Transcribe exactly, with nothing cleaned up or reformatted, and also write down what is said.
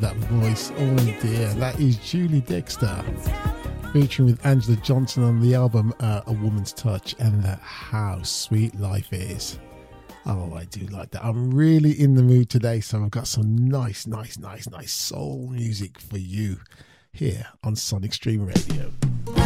that voice. Oh dear, that is Julie Dexter, featuring with Angela Johnson on the album uh, A Woman's Touch, and that How Sweet Life Is. Oh, I do like that. I'm really in the mood today, so I've got some nice, nice, nice, nice soul music for you here on Sonic Stream Radio.